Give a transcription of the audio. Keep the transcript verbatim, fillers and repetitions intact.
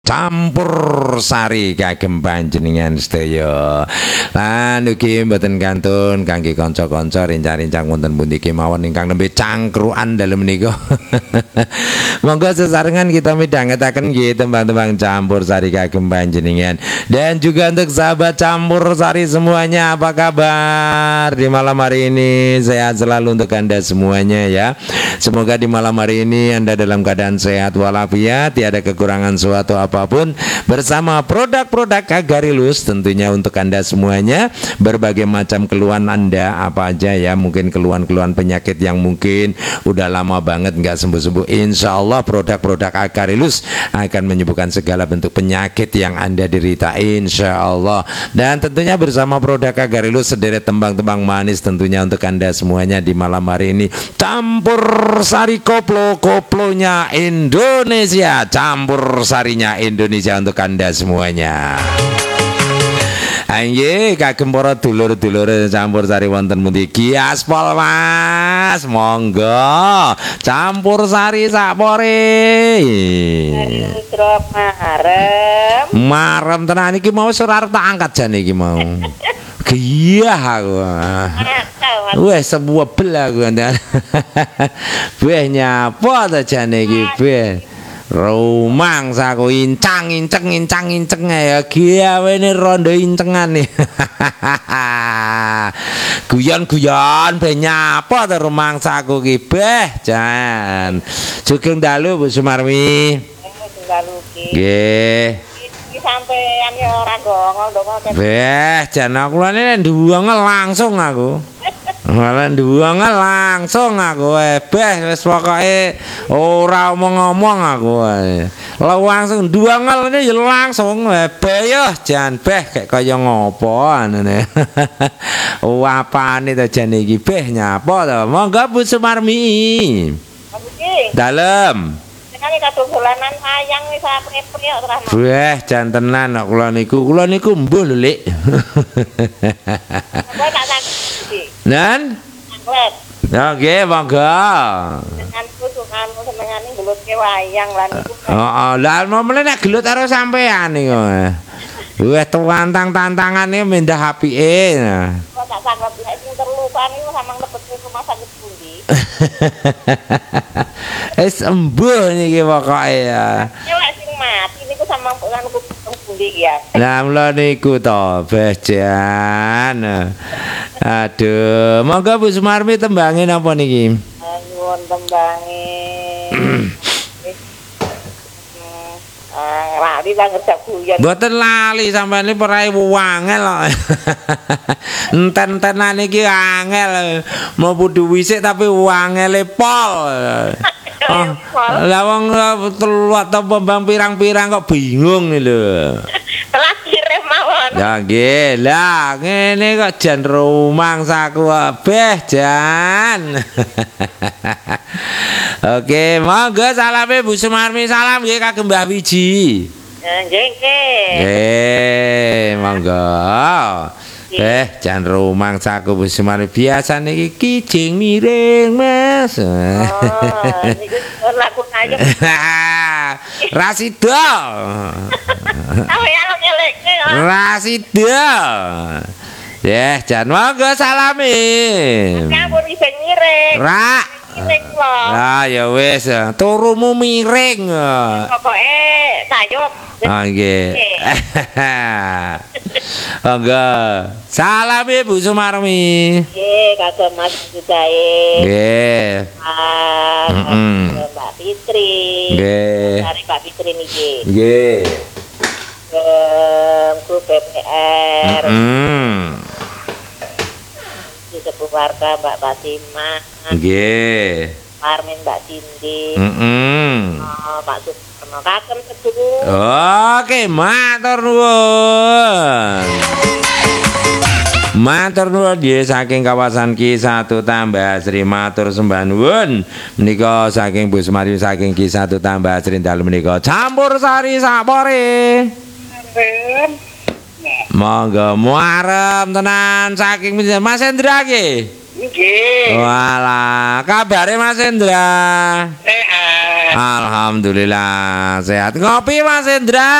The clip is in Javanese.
Campur sari kagem panjenengan sedaya. Lan ugi mboten kantun kangge kanca-kanca rencang-rencang wonten pundi kemawon ingkang nembe cangkruan dalem menika. Monggo sesarengan kita midhangetaken nggih tembang-tembang campur sari kagem panjenengan. Dan juga untuk sahabat campur sari semuanya, apa kabar di malam hari ini? Sehat selalu untuk Anda semuanya ya. Semoga di malam hari ini Anda dalam keadaan sehat walafiat, tiada kekurangan suatu apapun, bersama produk-produk Agarilus tentunya untuk Anda semuanya. Berbagai macam keluhan Anda apa aja ya, mungkin keluhan-keluhan penyakit yang mungkin udah lama banget nggak sembuh-sembuh, insya Allah produk-produk Agarilus akan menyembuhkan segala bentuk penyakit yang Anda derita, insya Allah. Dan tentunya bersama produk Agarilus sederet tembang-tembang manis tentunya untuk Anda semuanya di malam hari ini. Campur sari koplo, koplonya Indonesia, campur sarinya Indonesia untuk Anda semuanya. Ayo kagem para dulur-dulur campur sari wonten pundi Giaspol Mas, monggo campur sari sapore. Marem. Marem tenan iki mau surar tak angkat jane iki mau. Iya aku. Wes sebuah bel aku. Beh nyapa ta jane iki beh. Rumang saku incang inceng incang inceng ya gawe ne rondo incengan nih. Guyon-guyon be nyapa ta rumang saku ki beh jan. Sugeng dalu Bu Sumarmi. Sugeng dalu ki. Nggih. Iki sampean ya ora ndonga-ndonga. Beh jan aku lane ndonga langsung aku. Malah nduwang langsung aku eh beh wis pokoke ora omong-omong aku eh. Langsung nduwang ya langsung eh beh yo jan beh kayak kaya ngopo anane. Oh apane to jan iki beh nyapa to? Monggo Bu Sumarmi. Dalem. Kali kadung dolanan wayang wis aprepre kok terus. Beh jan tenan kok kula niku, kula niku mbuh lho Lik. Apa tak sakit. Nan? Anglet. Ya nggih, monggo. Senenganku sukamu senengane gelutke wayang lan niku. Heeh, lah momene nek gelut karo sampean niku. Wes tantang-tantangane mendah apike. Kok tak sakit lek sing terluka niku samang lebet rumah sakit pundi. Es embuh niki pokoke ya. Lek sing mati niku samang kan pundi ya. Lah mula niku to, beh jan. Aduh, monggo Bu Sumarmi tembange napa niki? Nyuwun tembange. Ah, lali lah ngerjak guyon. Mboten lali sampeyan iki perai wangel kok. Enten-entenan iki angel. Mau kudu wisik tapi wangele pol. Oh, lah wong telu atau pembang pirang-pirang kok bingung nih lho. Lahire mawon. Ya nggih, lah ngene kok jan rumang saku beh jan. Oke, monggo salame Bu Sumarmi, salam nggih kagem Mbah Wiji. Nggih, nggih. Nggih, monggo. Beh jan rumang saku Bu Sumarmi biasa niki kijing miring, Mas. Oh, niku laku aja. Rasida. Sampeyan nyelekne. Rasida. Ya, jan monggo salami. Sampun isih miring. Ra. Lah ya wis, turumu miring. Pokoke tayub. Ah nggih. Monggo. Salam Bu Sumarmi. Nggih, kagem Mas Sudae. Nggih. Heeh. Mbak Fitri. Nggih. Dari Mbak Fitri niki. Nggih. Ke grup B P R. Heeh. Di keluarga Mbak Fatimah. Nggih. Parmin Mbak Cindy. Heeh. Oh, Pak Suparno kagem sedulur. Oke, matur nuwun. Matur nuwun nggih saking kawasan Ki satu tambah Sri matur sembah nuwun. Menika saking Bu Sumarmi saking Ki satu tambah Sri dalem menika campur sari sapore. Monggo muarem tenan saking Mas Hendra nggih. Nggih. Walah, kabare Mas Hendra? Sehat. Alhamdulillah sehat. Ngopi Mas Hendra.